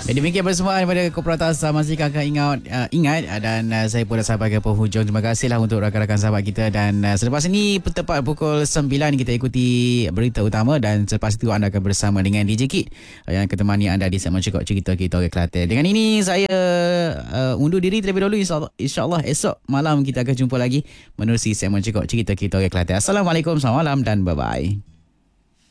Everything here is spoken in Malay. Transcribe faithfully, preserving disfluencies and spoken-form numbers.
Jadi demikian persembahan daripada Kooperatas masih kakak ingat uh, ingat uh, dan uh, saya pun dah sampai ke penghujung. Terima kasihlah untuk rakan-rakan sahabat kita dan uh, selepas ini tepat pukul sembilan kita ikuti berita utama dan selepas itu anda akan bersama dengan D J Kid uh, yang akan temani anda di segmen Cekok Cerita Kita Orang Kelantan. Dengan ini saya uh, undur diri terlebih dahulu. InsyaAllah, insyaAllah esok malam kita akan jumpa lagi menerusi segmen Cekok Cerita Kita Orang Kelantan. Assalamualaikum, selamat malam dan bye-bye.